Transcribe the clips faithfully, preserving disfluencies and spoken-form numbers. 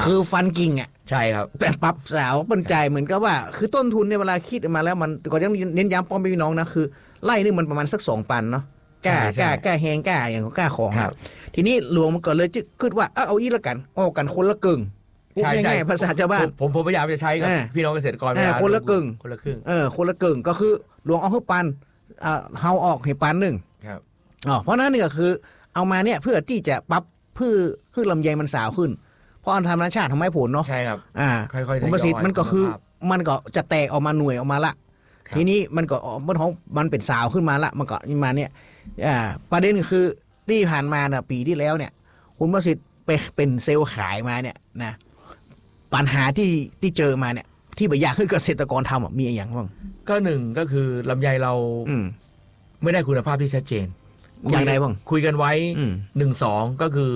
คือฟันกิ่งอ่ะใช่ครับแต่ปรับสาวปันใจเหมือนกับว่าคือต้นทุนเนี่ยเวลาคิดมาแล้วมันก็ยังเน้นย้ำป้อมพี่น้องนะคือไล่นึงมันประมาณสักสองปันเนาะกล้ากล้ากล้าแหงกล้าอย่างกล้าของทีนี้หลวงมันก็เลยจะคิดว่าเอาเอาอีละกันออกกันคนละกึ่งใช่ใช่ภาษาชาวบ้านผมผมพยายามจะใช้กับพี่น้องเกษตรกรคนละกึ่งคนละครึ่งเออคนละกึ่งก็คือหลวงเอาให้ปันอ่าเฮาออกให้ปันหนึ่งครับอ๋อเพราะนั้นนี่ก็คือเอามาเนี่ยเพื่อที่จะปรับเพื่อเพื่อลำไยมันสาวขึ้นเพราะอันธรรมชาติทำให้ผลเนาะใช่ครับอ่าค่อยๆผลผลิตมันก็คือมันก็จะแตกออกมาหน่วยออกมาละทีนี้มันก็มันของมันเป็นสาวขึ้นมาละมันก็มาเนี่ยอ่าประเด็นคือที่ผ่านมาน่ะปีที่แล้วเนี่ยคุณประสิทธิ์ไปเป็นเซลล์ขายมาเนี่ยนะปัญหาที่ที่เจอมาเนี่ยที่บอยากให้เกษตรกรทำมีอย่างบ้างก็หนึ่งก็คือลำไยเราไม่ได้คุณภาพที่ชัดเจนอย่างไรบ้างคุยกันไว้หนึ่งสองก็คือ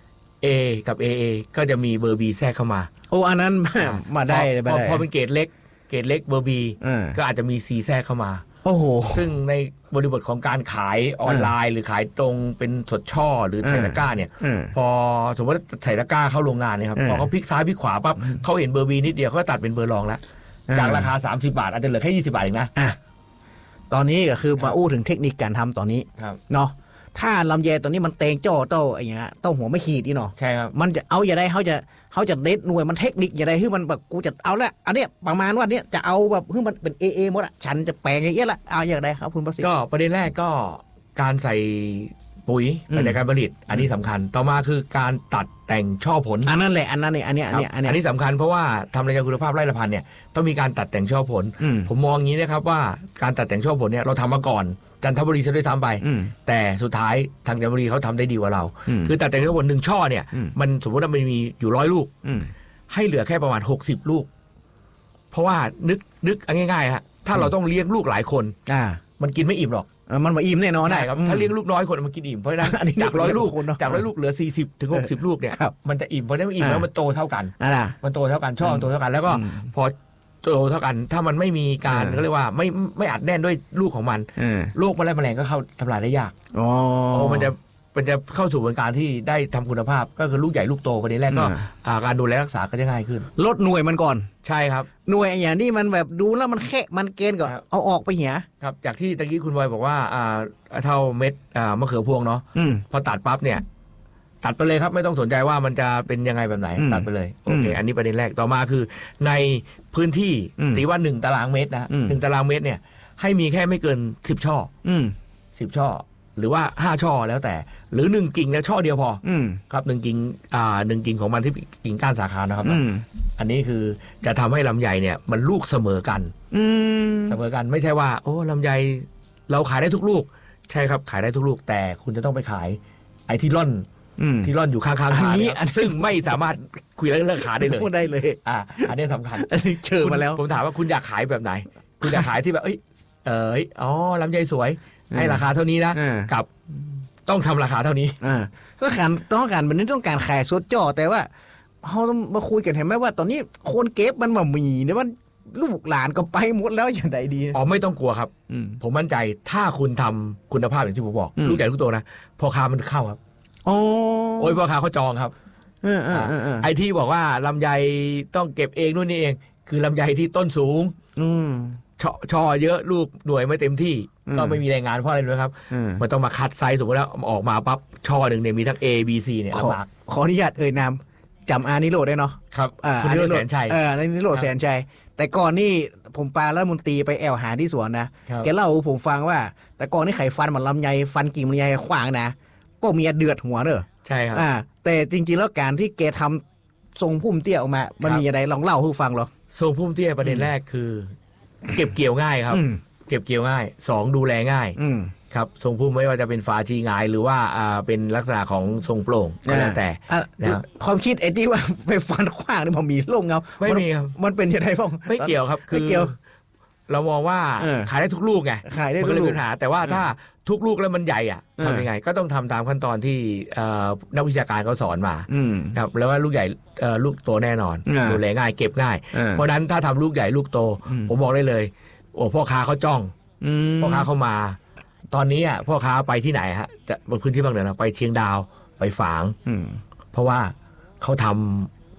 A กับ เอ เอ ก็จะมีเบอร์ B แทรกเข้ามาโอ้อันนั้นมาได้พอพอเป็นเกรดเล็กเกรดเล็กเบอร์ B ก็อาจจะมี C แทรกเข้ามาโอ้โหซึ่งในบริบทของการขายออนไลน์หรือขายตรงเป็นสดช่อหรือใส่ตะกร้าเนี่ยพอสมมติว่าใส่ตะกร้าเข้าโรงงานเนี่ยครับพอเขาพลิกซ้ายพลิกขวาปั๊บเขาเห็นเบอร์ B นิดเดียวเขาตัดเป็นเบอร์รองแล้วจากราคาสามสิบบาทอาจจะเหลือแค่ยี่สิบบาทเองนะตอนนี้ก็คือมาอู้ถึงเทคนิคการทำตอนนี้เนาะถ้าลำไยตอนนี้มันเตงจ่อเต้าอะไรอย่างเงี้ยเต้าหัวไม่ขีดนี่เนาะใช่ครับมันจะเอาอย่าได้เขาจะเขาจะเด็ดหน่วยมันเทคนิคอย่าได้คือมันแบบกูจะเอาละอันเนี้ยประมาณว่าเนี้ยจะเอาแบบคือมันเป็น เอ เอ หมดอ่ะฉันจะแปลงอย่างเงี้ยละเอาอย่างไรครับคุณประสิทธิ์ก็ประเด็นแรกก็การใส่ปุ๋ยในการผลิตอันนี้สำคัญต่อมาคือการตัดแต่งช่อผลอันนั้นแหละอันนั้นเนี่ยอันเนี้ยอันเนี้ยอันนี้สำคัญเพราะว่าทำลำไยคุณภาพไร่ละพันเนี่ยต้องมีการตัดแต่งช่อผลผมมองอย่างนี้นะครับว่าการตัดแต่งช่อผลเนี่ยเราทำมาก่อนจันทบุรีซะด้วยซ้ำไปแต่สุดท้ายทางจันทบุรีเขาทำได้ดีกว่าเราคือตัดแต่งช่อผลหนึ่งช่อเนี่ยมันสมมติว่ามันมีอยู่ร้อยลูกให้เหลือแค่ประมาณหกสิบลูกเพราะว่านึกนึกง่ายๆฮะถ้าเราต้องเลี้ยงลูกหลายคนมันกินไม่อิ่มหรอกมันมาอิ่มแน่นอนใช่ครับถ้าเลี้ยงลูกน้อยคนมันกินอิ่มเพราะฉะนั้นจากร้อยลูกจากร้อยลูกเหลือสี่สิบถึงหกสิบลูกเนี่ยมันจะอิ่มเพราะนั้นอิ่มแล้วมันโตเท่ากันมันโตเท่ากันช่อมันโตเท่ากันแล้วก็พอโตเท่ากันถ้ามันไม่มีการเขาเรียกว่าไม่ไม่อัดแน่นด้วยลูกของมันโรคแมลงแมลงก็เข้าทำลายได้ยากโอ้มันจะมันจะเข้าสู่กระบวนการที่ได้ทำคุณภาพก็คือลูกใหญ่ลูกโตประเด็นแรกก็การดูแลรักษาก็จะง่ายขึ้นลดหน่วยมันก่อนใช่ครับหน่วยอย่างนี้มันแบบดูแล้วมันแค่มันเกณฑ์ก็เอาออกไปเหี่ยครับจากที่ตะกี้คุณบอยบอกว่าอ่าเท่าเม็ดอ่ามะเขือพวงเนาะพอตัดปั๊บเนี่ยตัดไปเลยครับไม่ต้องสนใจว่ามันจะเป็นยังไงแบบไหนตัดไปเลยโอเคอันนี้ประเด็นแรกต่อมาคือในพื้นที่ตีว่าหนึ่งตารางเมตรนะหนึ่งตารางเมตรเนี่ยให้มีแค่ไม่เกินสิบช่อสิบช่อหรือว่าห้าช่อแล้วแต่หรือหนึ่งกิ่งแล้วช่อเดียวพอครับหนึ่งกิ่งอ่าหนึ่งกิ่งของมันที่กิ่งก้านสาขานะครับอันนี้คือจะทำให้ลำไยเนี่ยมันลูกเสมอกันเสมอกันไม่ใช่ว่าโอ้ลำไยเราขายได้ทุกลูกใช่ครับขายได้ทุกลูกแต่คุณจะต้องไปขายไอ้ที่ร่อนที่ร่อนอยู่ข้างๆขาเนี่ยซึ่งไม่สามารถคุยเรื่องขาได้เลยพูดได้เลยอ่าอันนี้สำคัญเชิญมาแล้วผมถามว่าคุณอยากขายแบบไหนคุณอยากขายที่แบบเอ้ยเอออ๋อลำไยสวยให้ราคาเท่านี้นะกับต้องทำราคาเท่านี้ต้องการต้องการมันนี่ต้องการขายสดจ่อแต่ว่าเขาต้องมาคุยกันเห็นไหมว่าตอนนี้คนเก็บมันมามีเนี่ยมันลูกหลานก็ไปหมดแล้วอย่างไรดีอ๋อไม่ต้องกลัวครับผมมั่นใจถ้าคุณทำคุณภาพอย่างที่ผมบอกลูกใหญ่ลูกโตนะพอค้ามันเข้าครับโอ้โอ้ยพ่อค้าเขาจองครับไอ้ที่บอกว่าลำไยต้องเก็บเองนู่นนี่เองคือลำไยที่ต้นสูงช่อช่อเยอะลูกหน่วยไม่เต็มที่ก็ไม่มีแรงงานเพราะอะไรรู้ไหมครับมันต้องมาคัดไซส์สมมติแล้วออกมาปั๊บช่อหนึ่งเนี่ยมีทั้ง A B C เนี่ยลำบากขออนุญาตเอ่ยนามจำอานิโรธได้เนาะครับคุณนิโรธแสนชัยเออนิโรธแสนชัยแต่ก่อนนี่ผมปาแล้วมนตรีไปแอวหาที่สวนนะแกเล่าผมฟังว่าแต่ก่อนนี่ไข่ฟันมันลำไยฟันกิ่งลำไยขวางนะก็มีเดือดหัวเนอะใช่ครับอ่าแต่จริงๆแล้วการที่แกทำทรงพุ่มเตี้ยออกมามันมีอะไรลองเล่าให้ฟังหรอทรงพุ่มเตี้ยประเด็นแรกคือเก็บเกี่ยวง่ายครับเก็บเกี่ยวง่ายสองดูแลง่ายครับทรงพุ่มไม่ว่าจะเป็นฝาชีงายหรือว่าอ่าเป็นลักษณะของทรงโปร่งก็แล้วแต่นะครับความคิดไอ้ที่ว่าไปฟันขว้างนี่มันมีโล่งเงาไม่มีครับมันเป็นยังไงบ้างไม่เกี่ยวครับคือเรามองว่าขายได้ทุกลูกไงขายได้ทุกลูกปัญหาแต่ว่าถ้าทุกลูกแล้วมันใหญ่อ่ะทำยังไงก็ต้องทำตามขั้นตอนที่นักวิชาการเขาสอนมาครับแล้วว่าลูกใหญ่ลูกโตแน่นอนดูแลง่ายเก็บง่ายเพราะนั้นถ้าทำลูกใหญ่ลูกโตผมบอกได้เลยโอ้พ่อค้าเขาจ้องพ่อค้าเขามาตอนนี้อ่ะพ่อค้าไปที่ไหนฮะจะบนพื้นที่ภาคเหนือไปเชียงดาวไปฝางเพราะว่าเขาทำ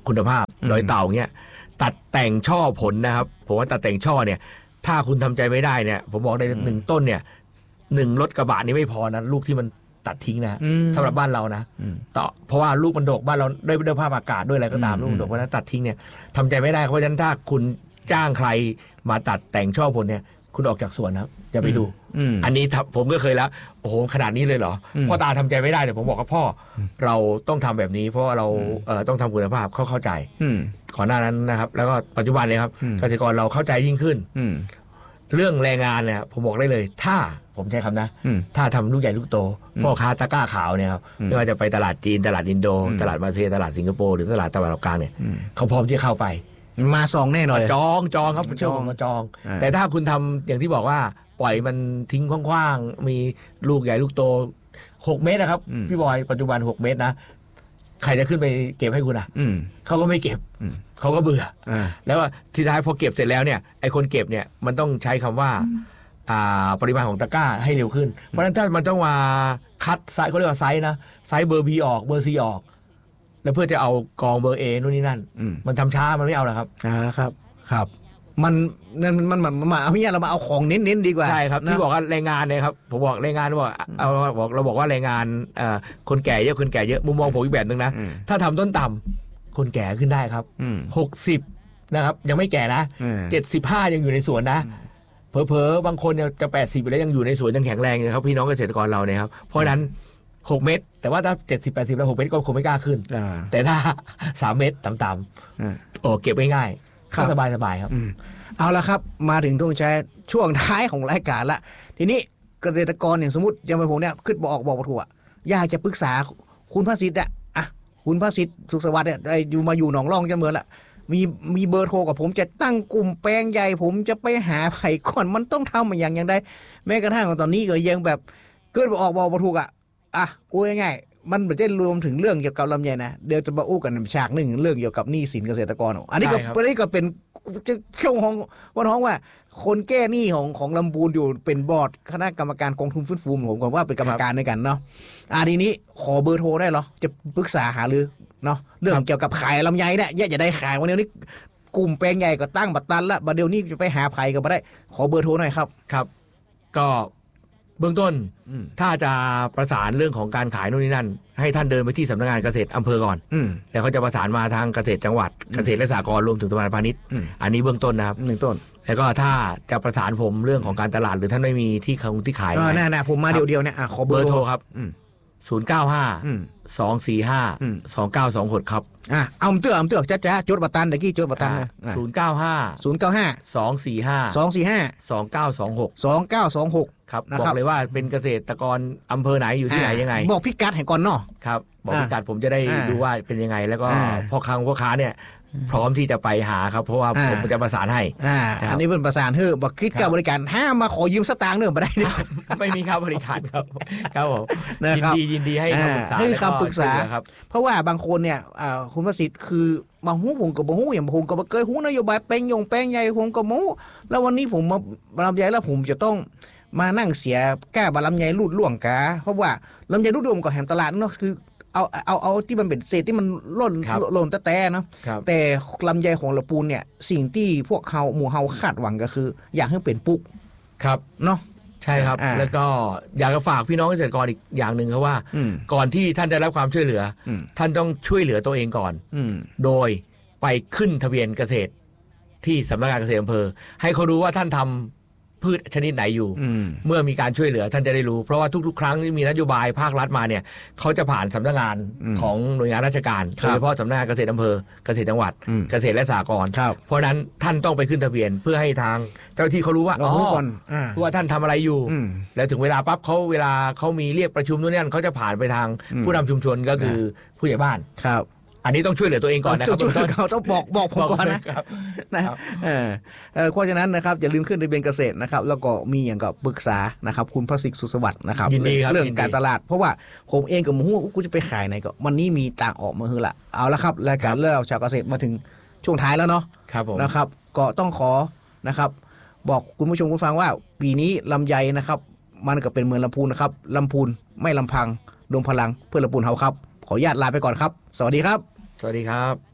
คุณภาพดอยเต่าเนี่ยตัดแต่งช่อผลนะครับผมว่าตัดแต่งช่อเนี่ยถ้าคุณทำใจไม่ได้เนี่ยผมบอกในหนึ่งต้นเนี่ยหนึ่งรถกระบะนี่ไม่พอนะลูกที่มันตัดทิ้งนะสำหรับบ้านเรานะต่อเพราะว่าลูกมันดกบ้านเราด้วยด้วยภาพอากาศด้วยอะไรก็ตามลูกมันดกเพราะนั้นตัดทิ้งเนี่ยทำใจไม่ได้เพราะฉะนั้นถ้าคุณจ้างใครมาตัดแต่งช่อผลเนี่ยคุณออกจากสวนครับอย่าไปดูอันนี้ผมก็เคยแล้วโอ้โหขนาดนี้เลยเหรอพ่อตาทำใจไม่ได้แต่ผมบอกกับพ่อเราต้องทำแบบนี้เพราะว่าเราเอ่อต้องทำคุณภาพเขาเข้าใจก่อนหน้านั้นนะครับแล้วก็ปัจจุบันเลยครับเกษตรกรเราเข้าใจยิ่งขึ้นเรื่องแรงงานเนี่ยผมบอกได้เลยถ้าผมใช้คำนะถ้าทำลูกใหญ่ลูกโตพ่อค้าตะกร้าขาวเนี่ยครับไม่ว่าจะไปตลาดจีนตลาดอินโดตลาดมาเลเซียตลาดสิงคโปร์หรือตลาดตะวันออกกลางเนี่ยเขาพร้อมที่จะเข้าไปมาซองแน่นอนจองจองครับผมเชื่อผมมาจองแต่ถ้าคุณทำอย่างที่บอกว่าปล่อยมันทิ้งคว้างๆมีลูกใหญ่ลูกโตหกเมตรนะครับพี่บอยปัจจุบันหกเมตรนะใครจะขึ้นไปเก็บให้คุณอ่ะเขาก็ไม่เก็บเขาก็เบื่อแล้วทีท้ายพอเก็บเสร็จแล้วเนี่ยไอ้คนเก็บเนี่ยมันต้องใช้คำว่าปริมาณของตะกร้าให้เร็วขึ้นเพราะฉะนั้นถ้ามันต้องมาคัดไซส์เขาเรียกว่าไซส์นะไซส์เบอร์ B ออกเบอร์ C ออกแล้วเพื่อจะเอากองเบอร์ A นู่นนี่นั่นมันทำช้ามันไม่เอาหรอกครับอ่าครับครับมันมันมันมันมาเอาเนี่ยเรามาเอาของเน้นๆดีกว่าใช่ครับที่บอกว่าแรงงานเนี่ยครับผมบอกแรงงานบอกเอาบอกเราบอกว่าแรงงานคนแก่เยอะคนแก่เยอะมุมมองผมอีกแบบนึงนะถ้าทำต้นต่ำคนแก่ขึ้นได้ครับหกสิบนะครับยังไม่แก่นะเจ็ดสิบห้ายังอยู่ในสวนนะเผลอๆบางคนเนี่ยจะแปดสิบไปแล้วยังอยู่ในสวนยังแข็งแรงเลยครับพี่น้องเกษตรกรเราเนี่ยครับเพราะฉะนั้นหกเมตรแต่ว่าถ้าเจ็ดสิบแปดสิบแล้วหกเมตรก็คงไม่กล้าขึ้นแต่ถ้าสามเมตรต่ำๆโอ้เก็บง่ายๆเข้าสบายๆครับเอาละครับมาถึงตรงใช้ช่วงท้ายของรายการละทีนี้เกษตรกรอย่างสมมติอย่างผมเนี่ยขึ้นบอกบอกถูกอ่ะอยากจะปรึกษาคุณพระสิทธิ์อ่ะอ่ะคุณพระสิทธิ์สุขสวัสดิ์เนี่ยอยู่มาอยู่หนองร่องจังเมืองละมีมีเบอร์โทรกับผมจะตั้งกลุ่มแปลงใหญ่ผมจะไปหาไผ่ก่อนมันต้องทำอย่างอย่างใดแม้กระทั่งตอนนี้ก็ยังแบบเกิดบอกบอกถูกอ่ะอ่ะกูง่ายๆมันไม่ได้รวมถึงเรื่องเกี่ยวกับลำไยนะเดี๋ยวจะมาอู้กันฉากหนึ่งเรื่องเกี่ยวกับหนี้สินเกษตรกรอันนี้ก็อันนี้ก็เป็นจะช่วงของวันท้องว่าคนแก้หนี้ของของลำพูนอยู่เป็นบอร์ดคณะกรรมการกองทุนฟื้นฟูผมก็ว่าเป็นกรรมการด้วยกันเนาะอ่าทีนี้ขอเบอร์โทรได้เหรอจะปรึกษาหารือเนาะเรื่องเกี่ยวกับขายลำไยเนี่ยแย่จะได้ขายวันนี้กลุ่มแปลงใหญ่ก็ตั้งบัตรตันละบัดเดี๋ยวนี้จะไปหาไผ่ก็ไม่ได้ขอเบอร์โทรหน่อยครับครับก็เบื้องต้นถ้าจะประสานเรื่องของการขายโน่นนี่นั่นให้ท่านเดินไปที่สำนักงานเกษตรอำเภอก่อนแล้วเขาจะประสานมาทางเกษตรจังหวัดเกษตรและสหกรณ์รวมถึงสำนักงานพาณิชย์อันนี้เบื้องต้นนะครับหนึ่งต้นแล้วก็ถ้าจะประสานผมเรื่องของการตลาดหรือท่านไม่มีที่คงที่ขายแน่ๆผมมาเดียวๆเนี่ยขอเบอร์โทรครับศูนย์เก้าห้าสองสี่ห้าสองเก้าสองหกครับอ่ะเอาเตือกเอาเตือกจ้าจ้าจดบัตรตันเดี๋ยวกี้จดบัตรตันนะศูนย์เก้าห้าศูนย์เก้าห้าสองสี่ห้าสองสี่ห้าสองเก้าสองหกสองเก้าสองหกครับบอกเลยว่าเป็นเกษตรกรอำเภอไหนอยู่ที่ไหนยังไงบอกพิกัดให้ก่อนเนาะครับบอกพิกัดผมจะได้ดูว่าเป็นยังไงแล้วก็พ่อค้าพ่อค้าเนี่ยพร้อมที่จะไปหาครับเพราะว่าผมจะประสานให้อันนี้เป็นประสานเฮ้อบอกคิดกับบริการห้ามมาขอยืมสตางค์เนื่อไม่ได้ไม่มีค่าบริการครับครับผมยินดียินดีให้คำปรึกษาให้คำปรึกษาครับเพราะว่าบางคนเนี่ยคุณประสิทธิ์คือบางหูผมกับบางหูอย่างผมกับเคยหูนโยบายแป้งยงแป้งใหญ่ผมกับหูแล้ววันนี้ผมมาลำไยแล้วผมจะต้องมานั่งเสียก้าบาลำไยรูดล่วงกาเพราะว่าลำไยรูดล่วงกับแหมตลาดเนาะคือเอาเอาเอาที่มันเป็นเศษที่มันล่นล่นแต่แต่เนาะแต่ลำไยของละปูนเนี่ยสิ่งที่พวกเฮาหมู่เฮาคาดหวังก็คืออยากให้เป็นปุ๊กครับเนาะใช่ครับแล้วก็อยากจะฝากพี่น้องเกษตรกรอีกอย่างหนึ่งครับว่าก่อนที่ท่านจะรับความช่วยเหลือท่านต้องช่วยเหลือตัวเองก่อนโดยไปขึ้นทะเบียนเกษตรที่สำนักงานเกษตรอำเภอให้เขารู้ว่าท่านทำพืชชนิดไหนอยู่เมื่อมีการช่วยเหลือท่านจะได้รู้เพราะว่าทุกๆครั้งที่มีนโยบายภาครัฐมาเนี่ยเขาจะผ่านสำนักงานของหน่วยงานราชการโดยเฉพาะสำนักงานเกษตรอำเภอเกษตรจังหวัดเกษตรและสหกรณ์เพราะนั้นท่านต้องไปขึ้นทะเบียนเพื่อให้ทางเจ้าหน้าที่เขารู้ว่าอ๋อว่าท่านทำอะไรอยู่แล้วถึงเวลาปั๊บเขาเวลาเขามีเรียกประชุมนู่นนี่เขาจะผ่านไปทางผู้นำชุมชนก็คือผู้ใหญ่บ้านครับอันนี้ต้องช่วยเหลือตัวเองก่อนนะครับเขาต้องบอกบอกผมก่อนนะนะครับเออเพราะฉะนั้นนะครับอย่าลืมขึ้นทะเบียนเกษตรนะครับแล้วก็มีอย่างกับปรึกษานะครับคุณพระสิทธิ์สุขสวัสดิ์นะครับเรื่องการตลาดเพราะว่าผมเองกับหมูกูจะไปขายไหนก็วันนี้มีต่างออกมาคือละเอาละครับรายการเล่าชาวเกษตรมาถึงช่วงท้ายแล้วเนาะนะครับก็ต้องขอนะครับบอกคุณผู้ชมคุณฟังว่าปีนี้ลำไยนะครับมันก็เป็นเมืองลำพูนนะครับลำพูนไม่ลำพังรวมพลังเพื่อลำพูนเฮาครับขออนุญาตลาไปก่อนครับสวัสดีครับสวัสดีครับ